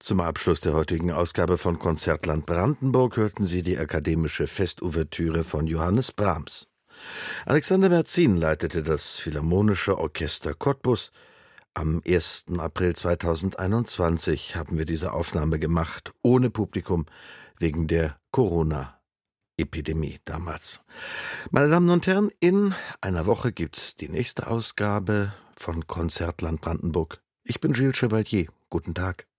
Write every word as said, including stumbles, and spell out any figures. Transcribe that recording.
Zum Abschluss der heutigen Ausgabe von Konzertland Brandenburg hörten Sie die akademische Festouvertüre von Johannes Brahms. Alexander Merzin leitete das Philharmonische Orchester Cottbus. Am ersten April zweitausendeinundzwanzig haben wir diese Aufnahme gemacht, ohne Publikum, wegen der Corona-Epidemie damals. Meine Damen und Herren, in einer Woche gibt's die nächste Ausgabe von Konzertland Brandenburg. Ich bin Gilles Chevalier. Guten Tag.